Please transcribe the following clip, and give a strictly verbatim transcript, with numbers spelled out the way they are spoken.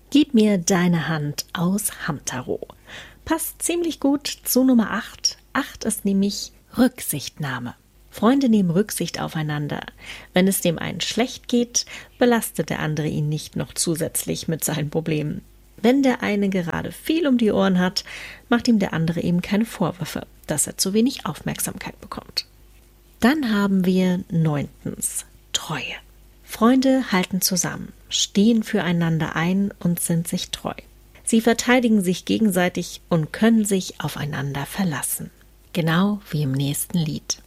Gib mir deine Hand aus Hamtarot. Passt ziemlich gut zu Nummer acht. acht ist nämlich Rücksichtnahme. Freunde nehmen Rücksicht aufeinander. Wenn es dem einen schlecht geht, belastet der andere ihn nicht noch zusätzlich mit seinen Problemen. Wenn der eine gerade viel um die Ohren hat, macht ihm der andere eben keine Vorwürfe, dass er zu wenig Aufmerksamkeit bekommt. Dann haben wir neuntens Treue. Freunde halten zusammen, stehen füreinander ein und sind sich treu. Sie verteidigen sich gegenseitig und können sich aufeinander verlassen. Genau wie im nächsten Lied.